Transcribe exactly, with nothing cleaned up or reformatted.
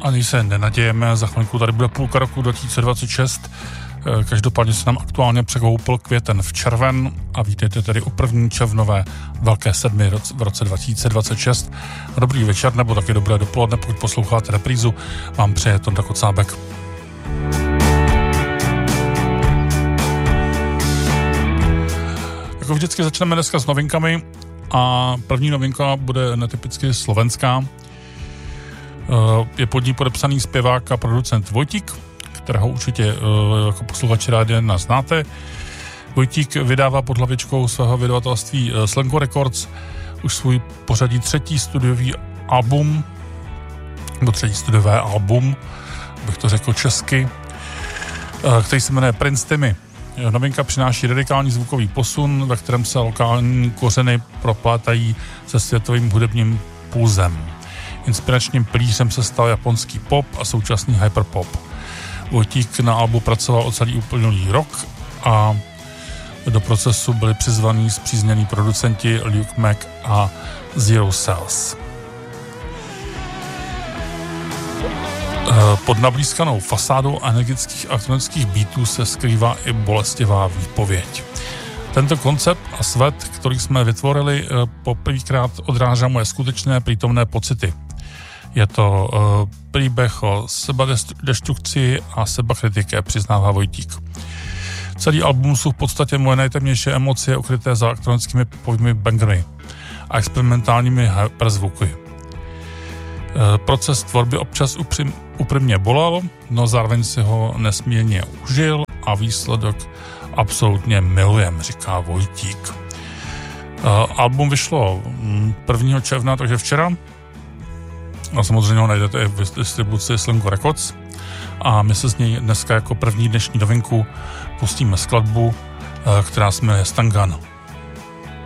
Ani se nenadějeme, za chvilku tady bude půlka roku dva tisíce dvacet šest. Každopádně se nám aktuálně překoupil květen v červen a vítejte tedy u první červnové velké sedmi v roce dva tisíce dvacet šest. Dobrý večer nebo taky dobré dopoledne, pokud posloucháte reprízu, vám přeje Tonda Kocábek. Jako vždycky začneme dneska s novinkami a první novinka bude netypicky slovenská. Je pod ní podepsaný zpěvák a producent Vojtík, kterého určitě jako posluchači rádi nás znáte. Vojtík vydává pod hlavičkou svého vydavatelství Slenko Records už svůj pořadí třetí studiový album, nebo třetí studiové album, bych to řekl česky, který se jmenuje Prince Timmy. Novinka přináší radikální zvukový posun, ve kterém se lokální kořeny proplátají se světovým hudebním pulzem. Inspiračním pilířem se stal japonský pop a současný hyperpop. Vojtík na albu pracoval o celý uplynulý rok a do procesu byli přizvaní spříznění producenti Luke Mac a Zero Cells. Pod nablízkanou fasádou energických elektronických beatů se skrývá i bolestivá výpověď. Tento koncept a svět, který jsme vytvorili, poprvýkrát odráží moje skutečné přítomné pocity. Je to uh, příběh o sebadestrukci a sebakritike, přiznává Vojtík. Celý album jsou v podstatě moje nejtemnější emoce ukryté za elektronickými popovými bangery a experimentálními hyperzvuky. Uh, proces tvorby občas upřím, upřímně bolel, no zároveň si ho nesmírně užil a výsledek absolutně milujem, říká Vojtík. Uh, album vyšlo prvního června, takže včera. A samozřejmě ho najdete i v distribuci Slenko Records. A my se z něj dneska jako první dnešní novinku pustíme skladbu, která se jmenuje Stangan.